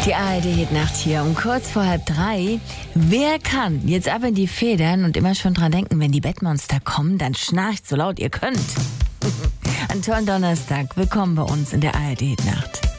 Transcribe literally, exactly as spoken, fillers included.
Die A R D-Hitnacht hier um kurz vor halb drei. Wer kann jetzt ab in die Federn und immer schon dran denken, wenn die Bettmonster kommen, dann schnarcht so laut ihr könnt. An tollen Donnerstag. Willkommen bei uns in der A R D-Hitnacht.